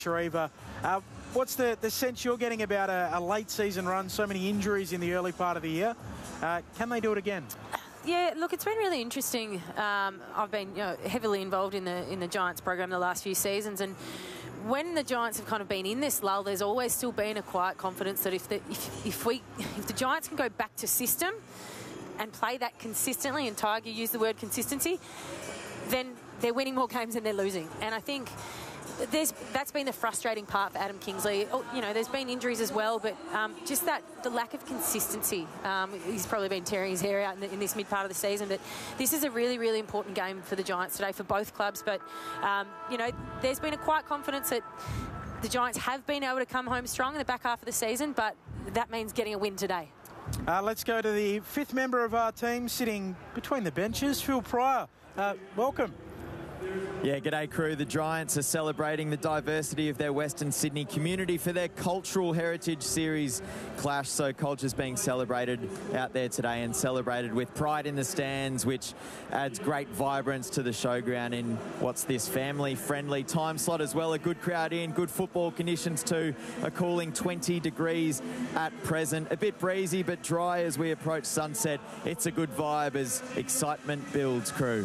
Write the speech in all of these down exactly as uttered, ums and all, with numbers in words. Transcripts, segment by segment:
Shariva. Uh, what's the, the sense you're getting about a, a late season run, so many injuries in the early part of the year? Uh, can they do it again? Yeah, look, it's been really interesting. Um, I've been you know, heavily involved in the in the Giants program the last few seasons, and when the Giants have kind of been in this lull, there's always still been a quiet confidence that if the, if, if we if the Giants can go back to system and play that consistently, and Tiger used the word consistency, then they're winning more games than they're losing. And I think There's, that's been the frustrating part for Adam Kingsley. Oh, you know, there's been injuries as well, but um, just that the lack of consistency. Um, he's probably been tearing his hair out in, the, in this mid part of the season. But this is a really, really important game for the Giants today, for both clubs. But um, you know, there's been a quiet confidence that the Giants have been able to come home strong in the back half of the season, but that means getting a win today. Uh, let's go to the fifth member of our team sitting between the benches, Phil Pryor. Uh, welcome. Yeah, g'day crew. The Giants are celebrating the diversity of their Western Sydney community for their Cultural Heritage Series clash. So culture's being celebrated out there today, and celebrated with pride in the stands, which adds great vibrance to the showground in what's this family-friendly time slot as well. A good crowd in, good football conditions too. A cooling twenty degrees at present. A bit breezy but dry as we approach sunset. It's a good vibe as excitement builds, crew.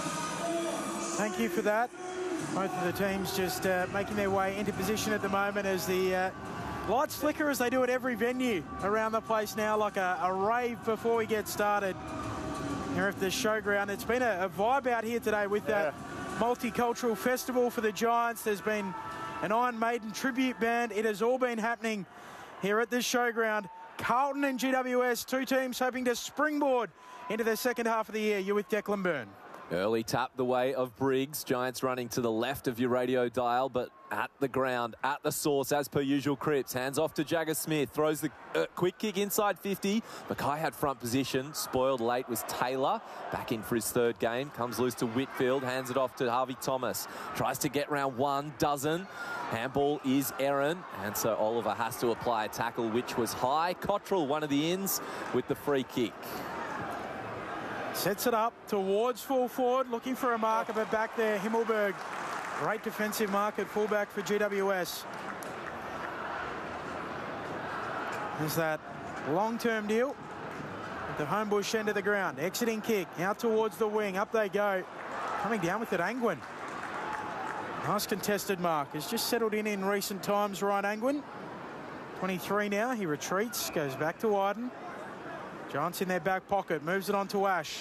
Thank you for that. Both of the teams just uh, making their way into position at the moment as the uh, lights flicker, as they do at every venue around the place now, like a, a rave before we get started here at the showground. It's been a, a vibe out here today with that yeah. multicultural festival for the Giants. There's been an Iron Maiden tribute band. It has all been happening here at this showground. Carlton and G W S, two teams hoping to springboard into the second half of the year. You're with Declan Byrne. Early tap the way of Briggs. Giants running to the left of your radio dial, but at the ground, at the source, as per usual. Cripps hands off to Jagger Smith. Throws the uh, quick kick inside fifty. Mackay had front position. Spoiled late was Taylor. Back in for his third game. Comes loose to Whitfield. Hands it off to Harvey Thomas. Tries to get round one. Doesn't. Handball is Aaron. And so Oliver has to apply a tackle, which was high. Cottrell, one of the ins, with the free kick. Sets it up towards full forward, looking for a marker, but back there, Himmelberg. Great defensive mark at fullback for G W S. There's that long-term deal at the Homebush end of the ground. Exiting kick, out towards the wing. Up they go. Coming down with it, Angwin. Nice contested mark. Has just settled in in recent times, Ryan Angwin. twenty-three now. He retreats, goes back to Wyden. Giants in their back pocket, moves it on to Ash.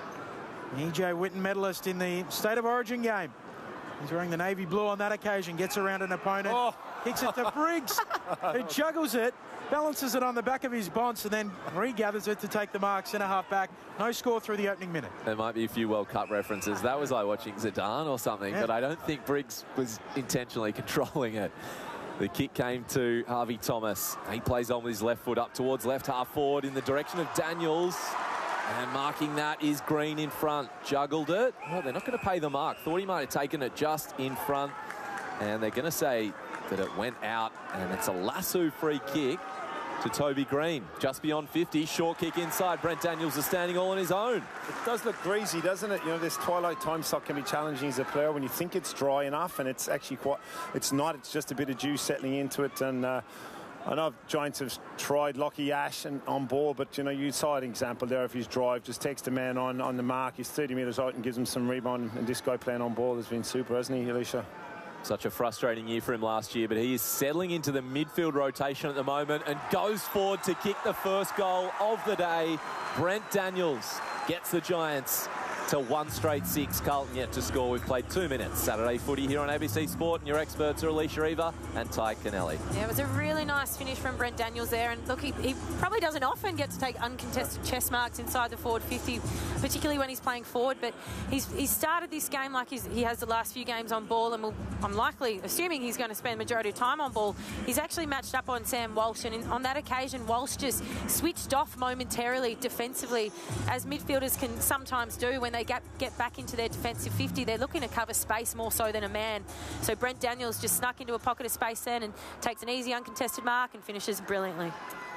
E J Whitten, medalist in the State of Origin game. He's wearing the navy blue on that occasion, gets around an opponent, oh. kicks it to Briggs, who juggles it, balances it on the back of his bonce, and then regathers it to take the mark, centre half back. No score through the opening minute. There might be a few World Cup references. That was like watching Zidane or something, yeah. but I don't think Briggs was intentionally controlling it. The kick came to Harvey Thomas. He plays on with his left foot up towards left half forward in the direction of Daniels. And marking that is Green in front. Juggled it. Well, they're not going to pay the mark. Thought he might have taken it just in front. And they're going to say that it went out. And it's a lasso free kick to Toby Green. Just beyond fifty. Short kick inside. Brent Daniels is standing all on his own. It does look greasy, doesn't it? You know, this twilight time slot can be challenging as a player when you think it's dry enough, and it's actually quite, it's not. It's just a bit of juice settling into it. And uh, I know Giants have tried Lockie Ash and on ball, but, you know, you saw an example there of his drive. Just takes the man on, on the mark. He's thirty metres out and gives him some rebound. And this guy playing on ball has been super, hasn't he, Alicia? Such a frustrating year for him last year, but he is settling into the midfield rotation at the moment and goes forward to kick the first goal of the day. Brent Daniels gets the Giants to one straight six. Carlton yet to score. We've played two minutes. Saturday footy here on A B C Sport, and your experts are Alicia Eva and Ty Kennelly. Yeah, it was a really nice finish from Brent Daniels there. And look, he, he probably doesn't often get to take uncontested chest marks inside the forward fifty, particularly when he's playing forward. But he's, he's started this game like he's, he has the last few games on ball, and we'll, I'm likely assuming he's going to spend the majority of time on ball. He's actually matched up on Sam Walsh, and in, on that occasion, Walsh just switched off momentarily defensively, as midfielders can sometimes do when they get, get back into their defensive fifty. They're looking to cover space more so than a man. So Brent Daniels just snuck into a pocket of space then and takes an easy uncontested mark and finishes brilliantly.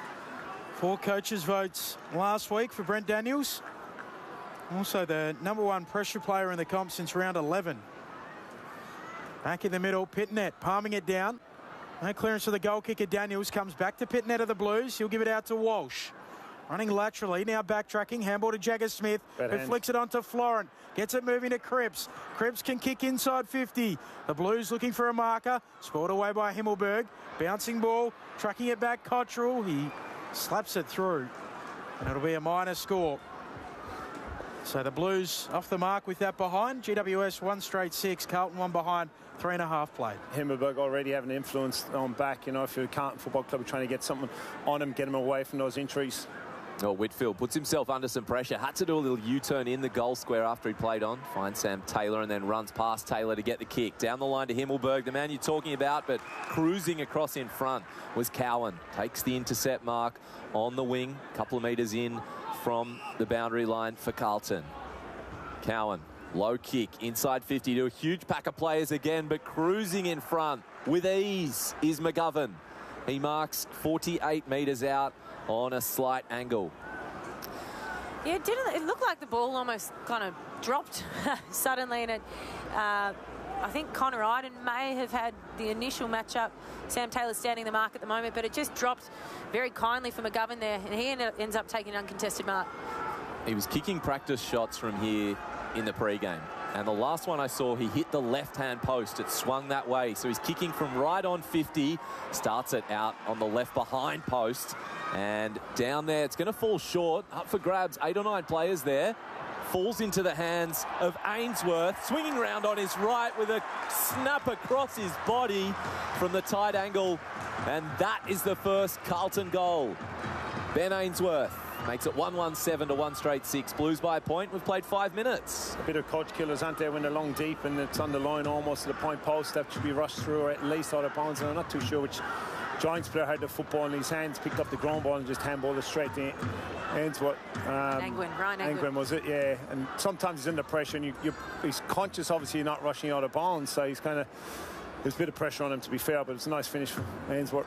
Four coaches' votes last week for Brent Daniels. Also the number one pressure player in the comp since round eleven. Back in the middle, Pitnet palming it down. No clearance for the goal kicker. Daniels comes back to Pitnet of the Blues. He'll give it out to Walsh. Running laterally, now backtracking. Handball to Jagger Smith, Bad who hand. flicks it onto Florent. Gets it moving to Cripps. Cripps can kick inside fifty. The Blues looking for a marker. Scored away by Himmelberg. Bouncing ball, trucking it back, Cottrell. He slaps it through. And it'll be a minor score. So the Blues off the mark with that behind. G W S one straight six. Carlton one behind. Three and a half played. Himmelberg already having influence on back. You know, if you're a Carlton Football Club, trying to get something on him, get him away from those injuries. Oh, Whitfield puts himself under some pressure. Had to do a little U-turn in the goal square after he played on. Finds Sam Taylor and then runs past Taylor to get the kick. Down the line to Himmelberg, the man you're talking about, but cruising across in front was Cowan. Takes the intercept mark on the wing. A couple of metres in from the boundary line for Carlton. Cowan, low kick, inside fifty to a huge pack of players again, but cruising in front with ease is McGovern. He marks forty-eight metres out on a slight angle. Yeah, it didn't. It looked like the ball almost kind of dropped suddenly, and it. Uh, I think Connor Iden may have had the initial matchup. Sam Taylor standing the mark at the moment, but it just dropped very kindly for McGovern there, and he ended, ends up taking an uncontested mark. He was kicking practice shots from here in the pre-game. And the last one I saw, he hit the left-hand post. It swung that way. So he's kicking from right on fifty, starts it out on the left behind post. And down there, it's going to fall short. Up for grabs, eight or nine players there. Falls into the hands of Ainsworth, swinging round on his right with a snap across his body from the tight angle. And that is the first Carlton goal. Ben Ainsworth makes it one one seven to one straight six. Blues by a point. We've played five minutes. A bit of coach killers, aren't there, when they're long deep and it's on the line almost to the point post. That should be rushed through or at least out of bounds. And I'm not too sure which Giants player had the football in his hands, picked up the ground ball and just handballed it straight to Ainsworth. Um, Angwin, Ryan Angwin. Angwin was it, yeah. And sometimes he's under pressure and you, you, he's conscious, obviously, not rushing out of bounds. So he's kind of, there's a bit of pressure on him, to be fair, but it's a nice finish from Ainsworth.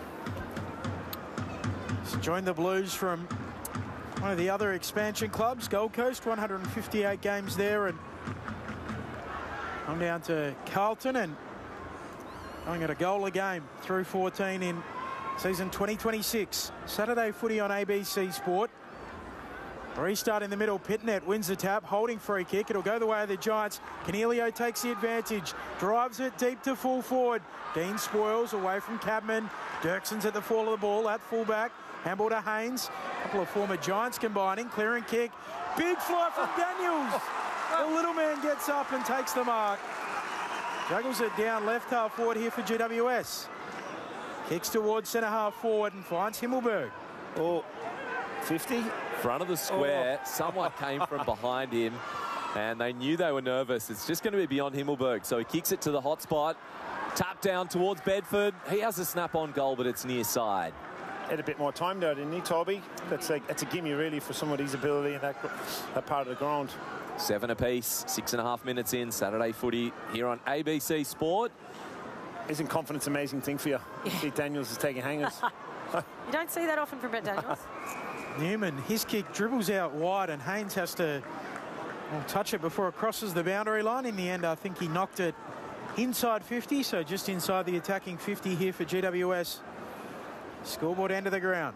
He's joined the Blues from one of the other expansion clubs, Gold Coast, one hundred fifty-eight games there, and I'm down to Carlton and going at a goal a game through fourteen in season twenty twenty-six. Saturday footy on A B C Sport. Restart in the middle. Pitnet wins the tap, holding free kick. It'll go the way of the Giants. Canelio takes the advantage, drives it deep to full forward. Dean spoils away from Cadman. Dirkson's at the fall of the ball at fullback. Handball to Haynes. A couple of former Giants combining. Clearing kick. Big fly from Daniels. The little man gets up and takes the mark. Juggles it down left half forward here for G W S. Kicks towards centre half forward and finds Himmelberg. Oh, fifty? Front of the square, Oh. someone came from behind him and they knew they were nervous. It's just going to be beyond Himmelberg. So he kicks it to the hot spot. Tap down towards Bedford. He has a snap-on goal, but it's near side. Had a bit more time there, didn't he, Toby? That's a, that's a gimme, really, for somebody's ability in that, that part of the ground. Seven apiece, six and a half minutes in. Saturday footy here on A B C Sport. Isn't confidence an amazing thing for you? Yeah. Pete Daniels is taking hangers. You don't see that often from Brett Daniels. Newman, his kick dribbles out wide and Haynes has to well, touch it before it crosses the boundary line. In the end, I think he knocked it inside fifty, so just inside the attacking fifty here for G W S. Scoreboard end of the ground.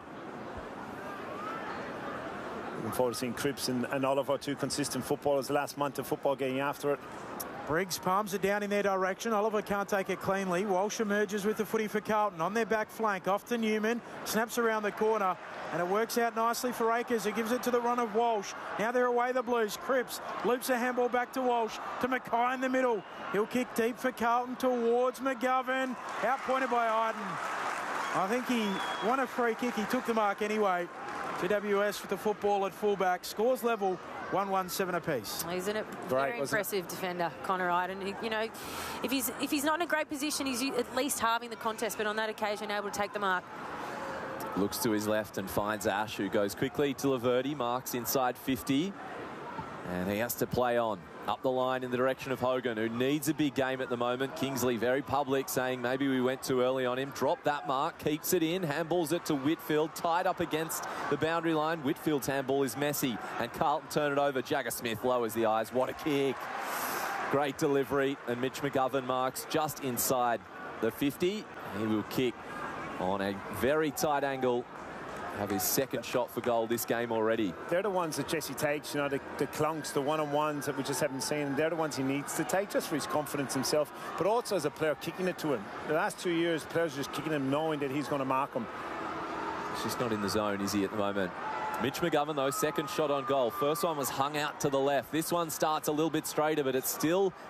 Looking forward to seeing Cripps and, and Oliver, two consistent footballers. The last month of football getting after it. Briggs palms it down in their direction. Oliver can't take it cleanly. Walsh emerges with the footy for Carlton on their back flank. Off to Newman. Snaps around the corner. And it works out nicely for Akers, who gives it to the run of Walsh. Now they're away, the Blues. Cripps loops a handball back to Walsh. To Mackay in the middle. He'll kick deep for Carlton towards McGovern. Outpointed by Iden. I think he won a free kick. He took the mark anyway. G W S with the football at fullback. Scores level. one one seven apiece. He's in a Great, very wasn't impressive defender, Connor Iden. He, you know, if he's if he's not in a great position, he's at least halving the contest, but on that occasion, able to take the mark. Looks to his left and finds Ash, who goes quickly to Laverty, marks inside fifty. And he has to play on. Up the line in the direction of Hogan, who needs a big game at the moment. Kingsley very public, saying maybe we went too early on him. Dropped that mark, keeps it in, handballs it to Whitfield, tied up against the boundary line. Whitfield's handball is messy, and Carlton turn it over. Jagger Smith lowers the eyes. What a kick. Great delivery, and Mitch McGovern marks just inside the fifty. He will kick on a very tight angle. Have his second shot for goal this game already. They're the ones that Jesse takes, you know, the, the clunks, the one-on-ones that we just haven't seen. They're the ones he needs to take just for his confidence himself, but also as a player kicking it to him. The last two years, players are just kicking him knowing that he's going to mark him. He's just not in the zone, is he, at the moment? Mitch McGovern, though, second shot on goal. First one was hung out to the left. This one starts a little bit straighter, but it's still